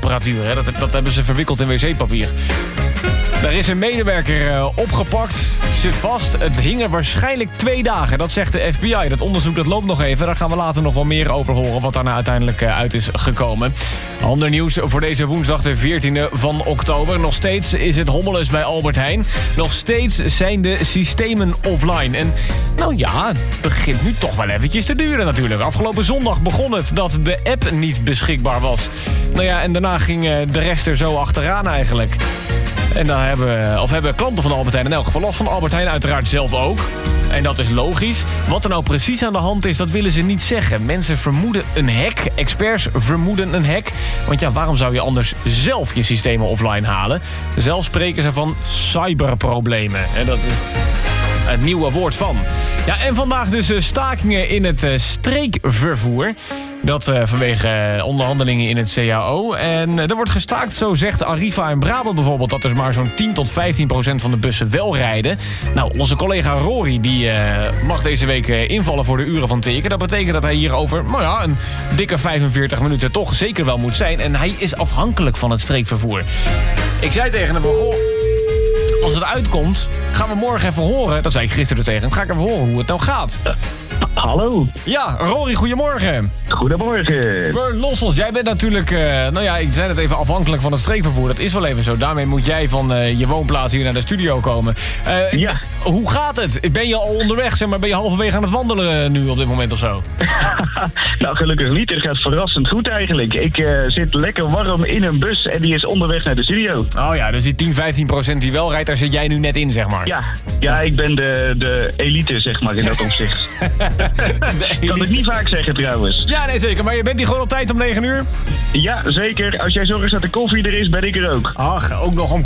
temperatuur. Hè? Dat hebben ze verwikkeld in wc-papier. Daar is een medewerker opgepakt, zit vast. Het hing er waarschijnlijk 2 dagen, dat zegt de FBI. Dat onderzoek dat loopt nog even, daar gaan we later nog wel meer over horen... wat daar nou uiteindelijk uit is gekomen. Ander nieuws voor deze woensdag de 14e van oktober. Nog steeds is het hommeles bij Albert Heijn. Nog steeds zijn de systemen offline. En nou ja, het begint nu toch wel eventjes te duren natuurlijk. Afgelopen zondag begon het dat de app niet beschikbaar was. Nou ja, en daarna ging de rest er zo achteraan eigenlijk. En dan hebben klanten van Albert Heijn in elk geval last van. Albert Heijn uiteraard zelf ook. En dat is logisch. Wat er nou precies aan de hand is, dat willen ze niet zeggen. Mensen vermoeden een hack. Experts vermoeden een hack. Want ja, waarom zou je anders zelf je systemen offline halen? Zelf spreken ze van cyberproblemen. En dat is het nieuwe woord van. Ja, en vandaag dus stakingen in het streekvervoer. Dat vanwege onderhandelingen in het CAO. En er wordt gestaakt, zo zegt Arriva in Brabant bijvoorbeeld... dat er maar zo'n 10 tot 15% van de bussen wel rijden. Nou, onze collega Rory die mag deze week invallen voor de uren van teken. Dat betekent dat hij hier over een dikke 45 minuten toch zeker wel moet zijn. En hij is afhankelijk van het streekvervoer. Ik zei tegen hem, goh, als het uitkomt, gaan we morgen even horen... dat zei ik gisteren tegen hem, ga ik even horen hoe het nou gaat. Hallo. Ja, Rory, goedemorgen. Goedemorgen. Verlos ons. Jij bent natuurlijk, ik zei het even, afhankelijk van het streekvervoer. Dat is wel even zo. Daarmee moet jij van je woonplaats hier naar de studio komen. Ja. Hoe gaat het? Ben je al onderweg? Zeg maar, ben je halverwege aan het wandelen nu op dit moment of zo? Nou, gelukkig niet. Het gaat verrassend goed eigenlijk. Ik zit lekker warm in een bus en die is onderweg naar de studio. Oh ja, dus die 10-15% die wel rijdt, daar zit jij nu net in, zeg maar. Ja, ik ben de elite, zeg maar, in dat opzicht. Kan ik niet vaak zeggen trouwens. Ja, nee, zeker. Maar je bent hier gewoon op tijd om 9 uur? Ja, zeker. Als jij zorgt dat de koffie er is, ben ik er ook. Ach, ook nog om